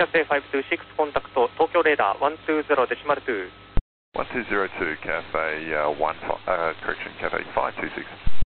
Cathay 526, contact Tokyo radar 120.2. 1202, Cathay, Cathay 526.